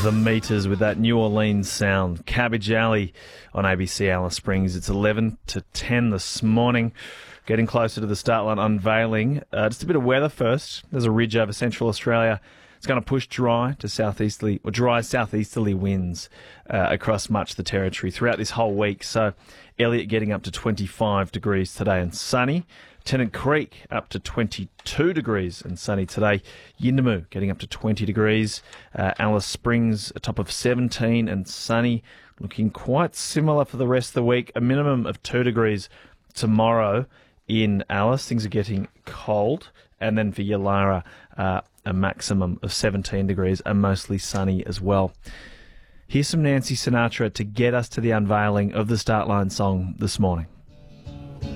The Meters with that New Orleans sound. Cabbage Alley on ABC Alice Springs. It's 11 to 10 this morning. Getting closer to the start line unveiling. Just a bit of weather first. There's a ridge over Central Australia. It's going to push dry southeasterly winds across much of the territory throughout this whole week. So Elliot getting up to 25 degrees today and sunny. Tennant Creek up to 22 degrees and sunny today. Yuendamu getting up to 20 degrees. Alice Springs a top of 17 and sunny. Looking quite similar for the rest of the week. A minimum of 2 degrees tomorrow in Alice. Things are getting cold. And then for Yulara, a maximum of 17 degrees and mostly sunny as well. Here's some Nancy Sinatra to get us to the unveiling of the Start Line song this morning.